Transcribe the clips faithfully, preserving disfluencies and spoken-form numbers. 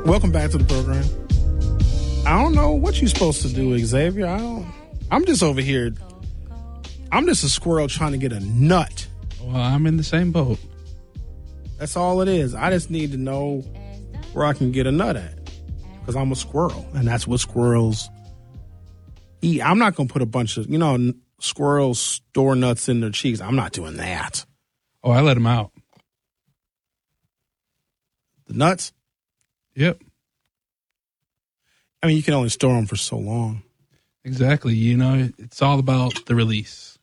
Welcome back to the program. I don't know what you're supposed to do, Xavier. I don't. I'm just over here. I'm just a squirrel trying to get a nut. Well, I'm in the same boat. That's all it is. I just need to know where I can get a nut at because I'm a squirrel, and that's what squirrels eat. I'm not going to put a bunch of, you know, squirrels store nuts in their cheeks. I'm not doing that. Oh, I let them out. The nuts? Yep. I mean, you can only store them for so long. Exactly. You know, it's all about the release.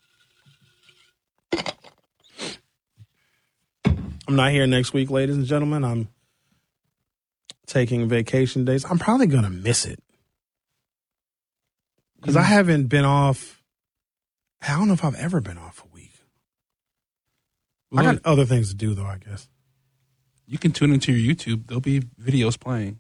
I'm not here next week, ladies and gentlemen. I'm taking vacation days. I'm probably going to miss it because mm-hmm. I haven't been off. I don't know if I've ever been off a week. Well, I got other things to do, though, I guess. You can tune into your YouTube. There'll be videos playing.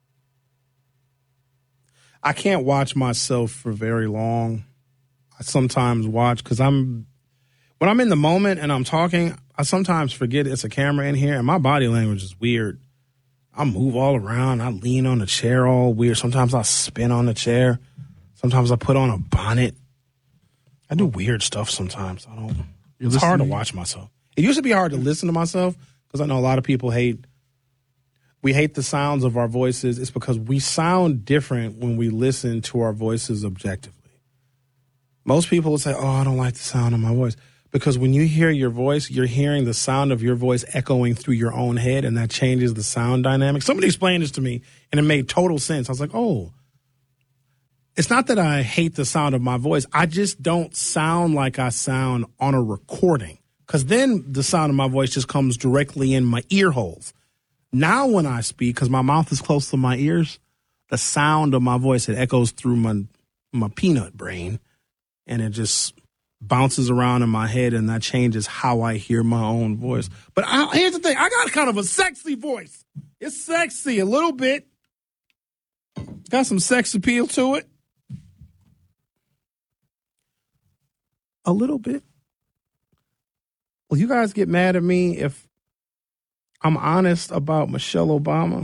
I can't watch myself for very long. I sometimes watch because I'm, when I'm in the moment and I'm talking, I sometimes forget it's a camera in here and my body language is weird. I move all around. I lean on the chair all weird. Sometimes I spin on the chair. Sometimes I put on a bonnet. I do weird stuff sometimes. I don't. You're it's listening? Hard to watch myself. It used to be hard to listen to myself because I know a lot of people hate. We hate the sounds of our voices. It's because we sound different when we listen to our voices objectively. Most people will say, oh, I don't like the sound of my voice. Because when you hear your voice, you're hearing the sound of your voice echoing through your own head, and that changes the sound dynamic. Somebody explained this to me, and it made total sense. I was like, oh, it's not that I hate the sound of my voice. I just don't sound like I sound on a recording. Because then the sound of my voice just comes directly in my ear holes. Now when I speak, because my mouth is close to my ears, the sound of my voice, it echoes through my my peanut brain, and it just bounces around in my head, and that changes how I hear my own voice. But I, here's the thing. I got kind of a sexy voice. It's sexy a little bit. Got some sex appeal to it. A little bit. Will you guys get mad at me if I'm honest about Michelle Obama?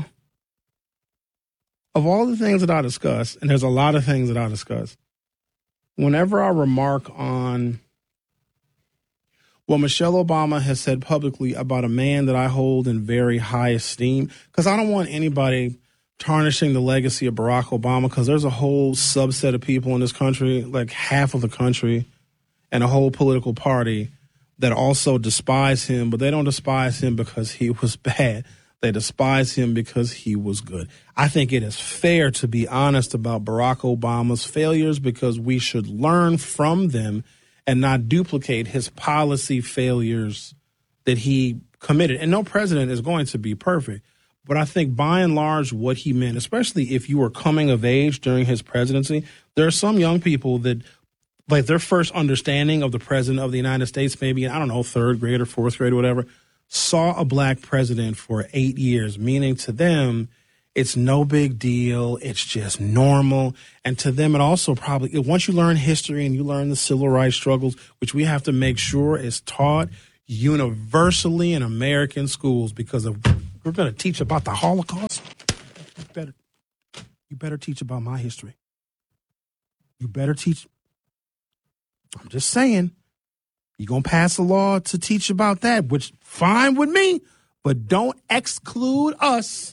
Of all the things that I discuss, and there's a lot of things that I discuss, whenever I remark on what Michelle Obama has said publicly about a man that I hold in very high esteem, because I don't want anybody tarnishing the legacy of Barack Obama, because there's a whole subset of people in this country, like half of the country, and a whole political party that also despise him, but they don't despise him because he was bad. They despise him because he was good. I think it is fair to be honest about Barack Obama's failures because we should learn from them and not duplicate his policy failures that he committed. And no president is going to be perfect. But I think by and large what he meant, especially if you were coming of age during his presidency, there are some young people that like their first understanding of the president of the United States, maybe, I don't know, third grade or fourth grade or whatever, saw a black president for eight years, meaning to them, it's no big deal. It's just normal. And to them, it also probably, once you learn history and you learn the civil rights struggles, which we have to make sure is taught universally in American schools, because if we're going to teach about the Holocaust, you better, you better teach about my history. You better teach. I'm just saying, you're going to pass a law to teach about that, which fine with me, but don't exclude us.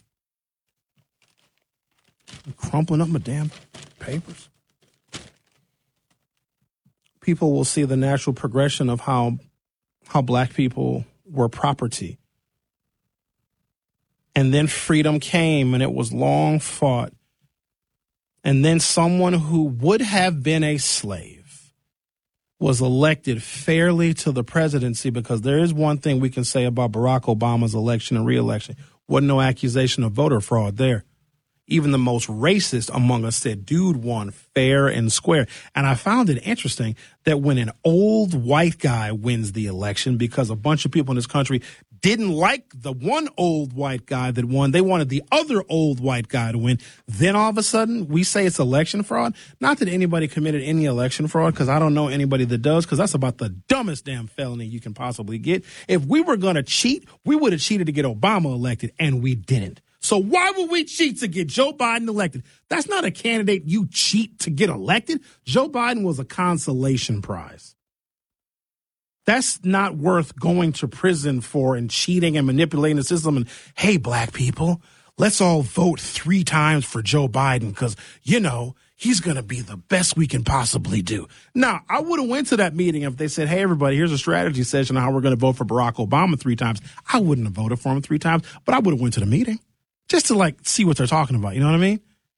I'm crumpling up my damn papers. People will see the natural progression of how how black people were property. And then freedom came, and it was long fought. And then someone who would have been a slave was elected fairly to the presidency, because there is one thing we can say about Barack Obama's election and reelection. Wasn't no accusation of voter fraud there. Even the most racist among us said, dude won fair and square. And I found it interesting that when an old white guy wins the election, because a bunch of people in this country didn't like the one old white guy that won, they wanted the other old white guy to win. Then all of a sudden we say it's election fraud. Not that anybody committed any election fraud, because I don't know anybody that does, because that's about the dumbest damn felony you can possibly get. If we were going to cheat, we would have cheated to get Obama elected, and we didn't. So why would we cheat to get Joe Biden elected? That's not a candidate you cheat to get elected. Joe Biden was a consolation prize. That's not worth going to prison for and cheating and manipulating the system. And, hey, black people, let's all vote three times for Joe Biden because, you know, he's going to be the best we can possibly do. Now, I would have went to that meeting if they said, hey, everybody, here's a strategy session on how we're going to vote for Barack Obama three times. I wouldn't have voted for him three times, but I would have went to the meeting just to, like, see what they're talking about. You know what I mean?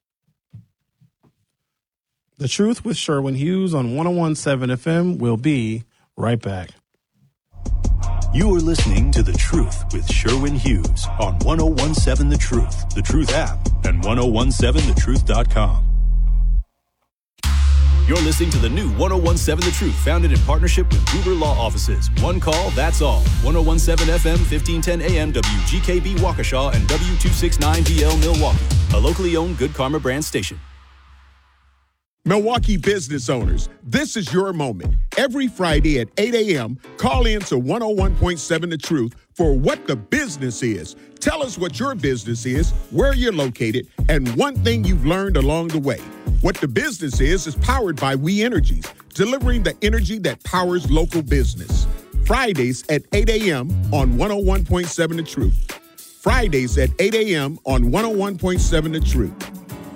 The Truth with Sherwin Hughes on one oh one point seven F M will be right back. You are listening to The Truth with Sherwin Hughes on one oh one point seven The Truth, The Truth app, and ten seventeen the truth dot com. You're listening to the new ten seventeen The Truth, founded in partnership with Gruber Law Offices. One call, that's all. ten seventeen F M, fifteen ten A M, W G K B Waukesha, and W two sixty-nine D L Milwaukee, a locally owned Good Karma brand station. Milwaukee business owners, this is your moment. Every Friday at eight A M, call in to one oh one point seven The Truth for What the Business Is. Tell us what your business is, where you're located, and one thing you've learned along the way. What the Business Is is powered by We Energies, delivering the energy that powers local business. Fridays at eight A M on one oh one point seven The Truth. Fridays at eight A M on one oh one point seven The Truth.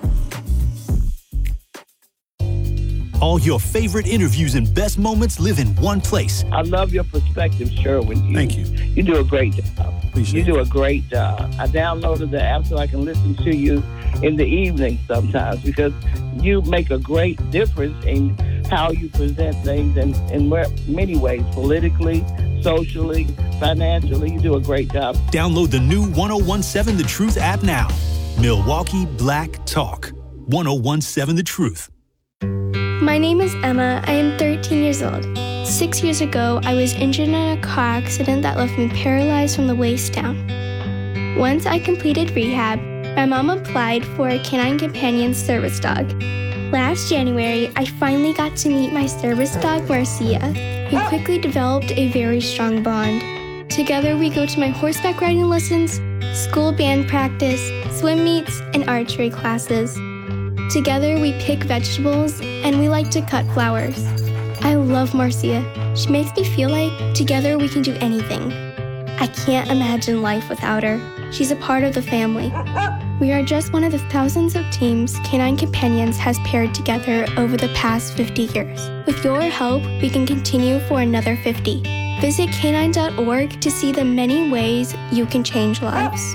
All your favorite interviews and best moments live in one place. I love your perspective, Sherwin. You, Thank you. You do a great job. Appreciate you do it. a great job. I downloaded the app so I can listen to you in the evening sometimes because you make a great difference in how you present things in, in many ways, politically, socially, financially. You do a great job. Download the new ten seventeen The Truth app now. Milwaukee Black Talk. ten seventeen The Truth. My name is Emma. I am thirteen years old. Six years ago, I was injured in a car accident that left me paralyzed from the waist down. Once I completed rehab, my mom applied for a Canine Companion service dog. Last January, I finally got to meet my service dog, Marcia. We quickly developed a very strong bond. Together, we go to my horseback riding lessons, school band practice, swim meets, and archery classes. Together, we pick vegetables, and we like to cut flowers. I love Marcia. She makes me feel like together we can do anything. I can't imagine life without her. She's a part of the family. We are just one of the thousands of teams Canine Companions has paired together over the past fifty years. With your help, we can continue for another fifty. Visit canine dot org to see the many ways you can change lives.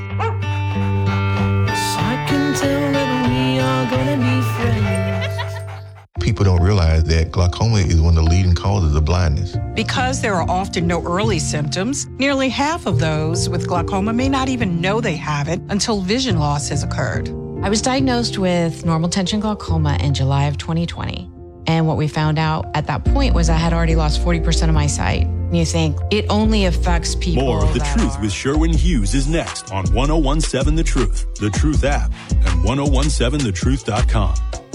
People don't realize that glaucoma is one of the leading causes of blindness. Because there are often no early symptoms, nearly half of those with glaucoma may not even know they have it until vision loss has occurred. I was diagnosed with normal tension glaucoma in July of twenty twenty. And what we found out at that point was I had already lost forty percent of my sight. And you think it only affects people. More of The that Truth are... with Sherwin Hughes is next on ten seventeen The Truth, The Truth app, and ten seventeen the truth dot com.